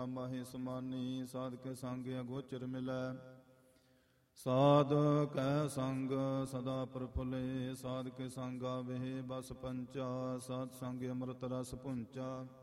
ਮਾਹੀ ਸਮਾਨੀ। ਸਾਧ ਕੇ ਸੰਗ ਅਗੋਚਰ ਮਿਲੈ, ਸਾਧ ਕੈ ਸੰਗ ਸਦਾ ਪ੍ਰਫੁੱਲੇ। ਸਾਧ ਕੇ ਸੰਗ ਆਵੇ ਬਸ ਪੰਚਾ, ਸਾਧ ਸੰਗ ਅੰਮ੍ਰਿਤ ਰਸ ਪੁੰਚਾ।